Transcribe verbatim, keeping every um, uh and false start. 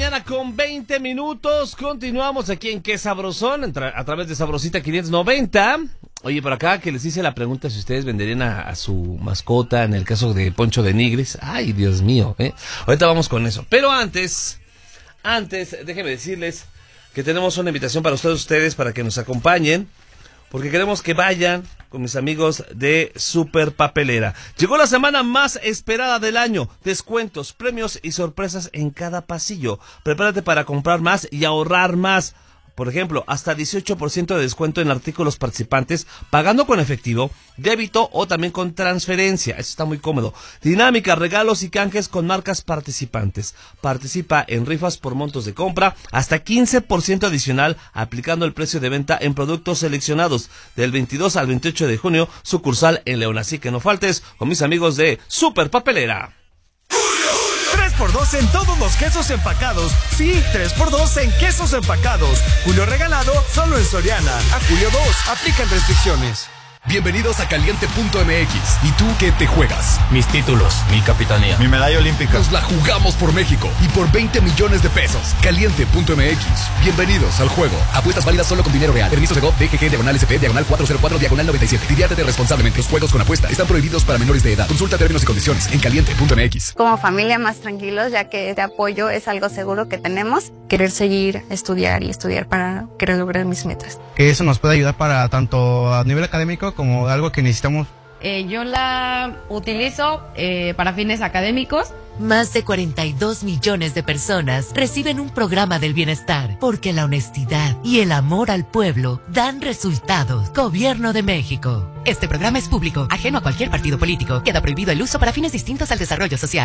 mañana con veinte minutos. Continuamos aquí en Qué Sabrosón, a través de Sabrosita quinientos noventa. Oye, por acá que les hice la pregunta si ustedes venderían a, a su mascota en el caso de Poncho de Nigris. Ay, Dios mío, ¿eh? Ahorita vamos con eso. Pero antes, antes, déjenme decirles que tenemos una invitación para ustedes, ustedes para que nos acompañen, porque queremos que vayan con mis amigos de Super Papelera. Llegó la semana más esperada del año. Descuentos, premios y sorpresas en cada pasillo. Prepárate para comprar más y ahorrar más. Por ejemplo, hasta dieciocho por ciento de descuento en artículos participantes, pagando con efectivo, débito o también con transferencia. Eso está muy cómodo. Dinámica, regalos y canjes con marcas participantes. Participa en rifas por montos de compra, hasta quince por ciento adicional, aplicando el precio de venta en productos seleccionados. Del veintidós al veintiocho de junio, sucursal en León. Así que no faltes con mis amigos de Super Papelera. tres por dos en todos los quesos empacados. Sí, tres por dos en quesos empacados. Julio regalado solo en Soriana. A julio dos, aplican restricciones. Bienvenidos a Caliente punto M X. ¿Y tú qué te juegas? Mis títulos, mi capitanía, mi medalla olímpica. Nos la jugamos por México y por veinte millones de pesos. Caliente punto M X. Bienvenidos al juego. Apuestas válidas solo con dinero real. Permiso de G O P, D G G, diagonal S P, diagonal cuatrocientos cuatro, diagonal noventa y siete. Diviértete responsablemente. Los juegos con apuesta están prohibidos para menores de edad. Consulta términos y condiciones en Caliente punto M X. Como familia más tranquilos, ya que este apoyo es algo seguro que tenemos. Querer seguir, estudiar y estudiar para querer lograr mis metas. Que eso nos puede ayudar para tanto a nivel académico como algo que necesitamos. Eh, yo la utilizo eh, para fines académicos. Más de cuarenta y dos millones de personas reciben un programa del bienestar, porque la honestidad y el amor al pueblo dan resultados. Gobierno de México. Este programa es público, ajeno a cualquier partido político. Queda prohibido el uso para fines distintos al desarrollo social.